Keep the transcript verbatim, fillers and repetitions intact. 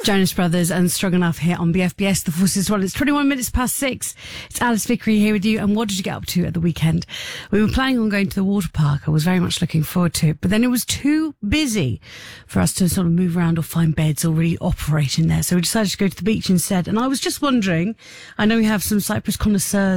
Jonas Brothers and Stroganoff here on B F B S, the Forces. Well, it's twenty-one minutes past six. It's Alice Vickery here with you. And what did you get up to at the weekend? We were planning on going to the water park. I was very much looking forward to it, but then it was too busy for us to sort of move around or find beds or really operate in there. So we decided to go to the beach instead. And I was just wondering, I know we have some Cyprus connoisseurs